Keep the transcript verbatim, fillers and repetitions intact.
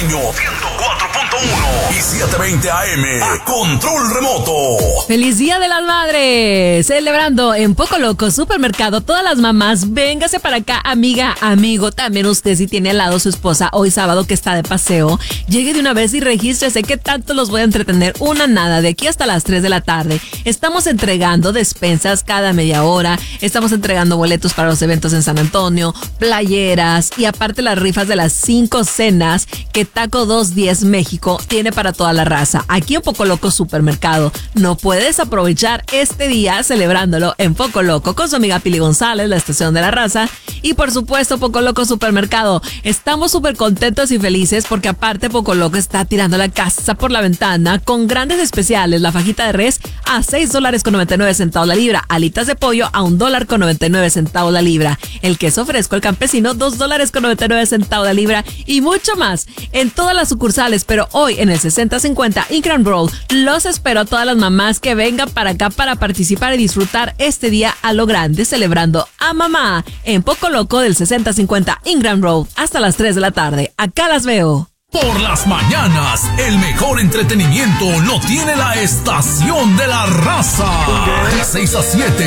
Santiagueño, ciento cuatro punto uno y setecientos veinte A M a control remoto. ¡Feliz Día de las Madres! Celebrando en Poco Loco Supermercado, todas las mamás, véngase para acá, amiga, amigo. También usted, si tiene al lado su esposa hoy sábado que está de paseo, llegue de una vez y regístrese, que tanto los voy a entretener. Una nada, de aquí hasta las tres de la tarde. Estamos entregando despensas cada media hora, estamos entregando boletos para los eventos en San Antonio, playeras y aparte las rifas de las cinco cenas que Taco doscientos diez México tiene para toda la raza. Aquí en Poco Loco Supermercado. No puedes aprovechar este día celebrándolo en Poco Loco con su amiga Pili González, la estación de la raza. Y por supuesto, Poco Loco Supermercado. Estamos súper contentos y felices porque aparte Poco Loco está tirando la casa por la ventana con grandes especiales. La fajita de res a seis dólares con noventa y nueve centavos la libra. Alitas de pollo a un dólar con noventa y nueve centavos la libra. El queso fresco, el campesino, dos dólares con noventa y nueve centavos la libra. Y mucho más en todas las sucursales. Pero hoy en el sesenta cincuenta Ingram Road los espero a todas las mamás que vengan para acá para participar y disfrutar este día a lo grande, celebrando a mamá en Poco Loco del sesenta cincuenta Ingram Road hasta las tres de la tarde. Acá las veo. Por las mañanas, el mejor entretenimiento lo tiene la estación de la raza. De seis a siete.